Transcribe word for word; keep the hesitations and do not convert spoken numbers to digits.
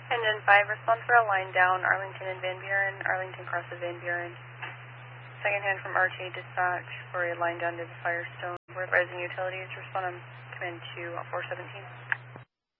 Engine five, respond for a line down, Arlington and Van Buren, Arlington crosses Van Buren. Second hand from R T A dispatch for a line down to the Firestone. We're advising utilities, respond on command to four seventeen.